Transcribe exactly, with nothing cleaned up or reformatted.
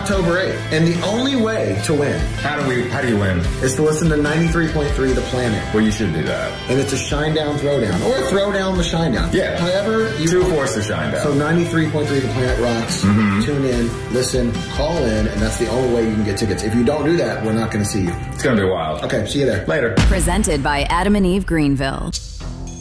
October eighth. And the only way to win. How do we, how do you win? Is to listen to ninety-three point three The Planet. Well, you should do that. And it's a Shinedown Throwdown. Or Throwdown the Shinedown. Yeah. However you Two Force the Shinedown. So ninety-three point three The Planet rocks. Mm-hmm. Tune in, listen, call in, and that's the only way you can get tickets. If you don't do that, we're not going to see you. It's going to be wild. Okay, see you there. Later. Presented by Adam and Eve Greenville.